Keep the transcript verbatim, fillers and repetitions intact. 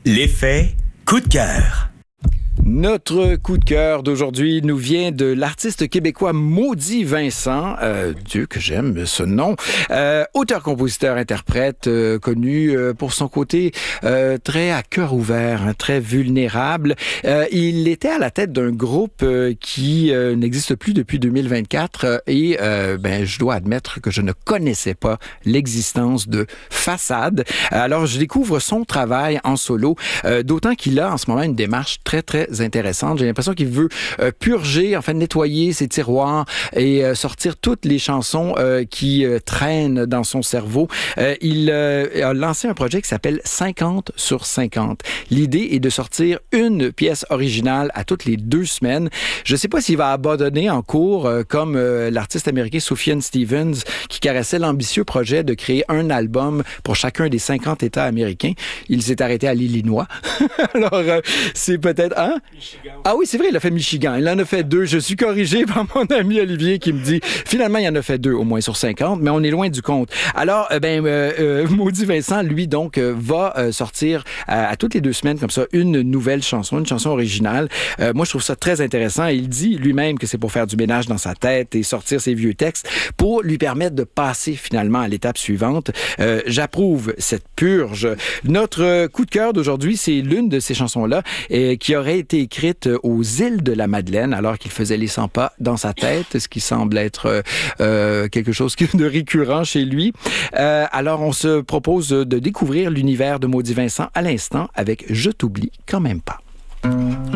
L'effet coup de cœur. Notre coup de cœur d'aujourd'hui nous vient de l'artiste québécois Maudit Vincent. Euh, Dieu que j'aime ce nom. Euh, auteur, compositeur, interprète, euh, connu euh, pour son côté euh, très à cœur ouvert, hein, très vulnérable. Euh, il était à la tête d'un groupe euh, qui euh, n'existe plus depuis deux mille vingt-quatre euh, et euh, ben je dois admettre que je ne connaissais pas l'existence de Façade. Alors je découvre son travail en solo, euh, d'autant qu'il a en ce moment une démarche très très intéressante. J'ai l'impression qu'il veut euh, purger, en fait, nettoyer ses tiroirs et euh, sortir toutes les chansons euh, qui euh, traînent dans son cerveau. Euh, il euh, a lancé un projet qui s'appelle cinquante sur cinquante. L'idée est de sortir une pièce originale à toutes les deux semaines. Je ne sais pas s'il va abandonner en cours euh, comme euh, l'artiste américain Sufjan Stevens qui caressait l'ambitieux projet de créer un album pour chacun des cinquante États américains. Il s'est arrêté à l'Illinois. Alors, euh, c'est peut-être... Hein? Michigan. Ah oui, c'est vrai, il a fait Michigan. Il en a fait deux. Je suis corrigé par mon ami Olivier qui me dit, finalement, il en a fait deux, au moins sur cinquante, mais on est loin du compte. Alors, euh, ben, euh, euh, Maudit Vincent, lui, donc, euh, va euh, sortir euh, à toutes les deux semaines, comme ça, une nouvelle chanson, une chanson originale. Euh, moi, je trouve ça très intéressant. Il dit lui-même que c'est pour faire du ménage dans sa tête et sortir ses vieux textes pour lui permettre de passer, finalement, à l'étape suivante. Euh, j'approuve cette purge. Notre coup de cœur d'aujourd'hui, c'est l'une de ces chansons-là euh, qui aurait été écrite aux îles de la Madeleine alors qu'il faisait les cent pas dans sa tête, ce qui semble être euh, quelque chose de récurrent chez lui. Euh, alors, on se propose de découvrir l'univers de Maudit Vincent à l'instant avec « Je t'oublie quand même pas ».